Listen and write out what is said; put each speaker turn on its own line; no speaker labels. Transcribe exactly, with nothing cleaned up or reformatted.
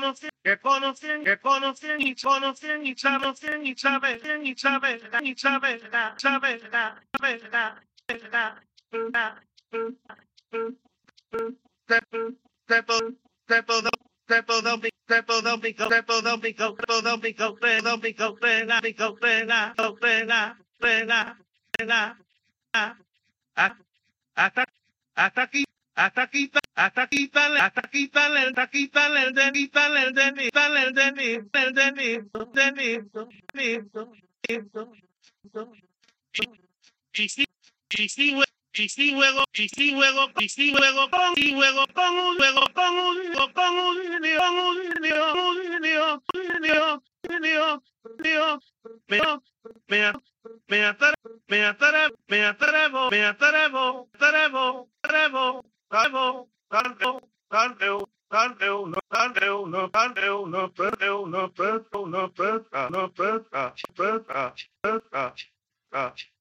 conocen, que conocen, que conocen y conocen y conocen y saben y saben y saben la saben la saben la la la de todo de todo de todo mi de todo mi de todo mi de todo mi de todo mi de la mi de la de la de la de la hasta hasta aquí hasta aquí hasta quítale, hasta quítale, hasta quítale el de quítale el de quítale el de el de de de y si y si y si luego y si luego y si luego con y luego con un luego con un con un niño un niño un niño un niño un niño me me me atar me atar me atarebo me atarebo atarebo atarebo atarebo atarebo atarebo atarebo no atarebo no atarebo no atarebo no atarebo no atarebo no atarebo no atarebo